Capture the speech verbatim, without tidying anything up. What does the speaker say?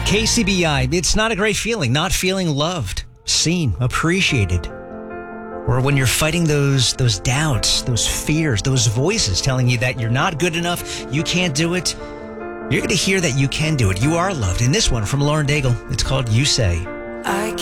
K C B I, it's not a great feeling, not feeling loved, seen, appreciated. Or when you're fighting those those doubts, those fears, those voices telling you that you're not good enough, you can't do it. You're going to hear that you can do it. You are loved. In this one from Lauren Daigle, it's called You Say. I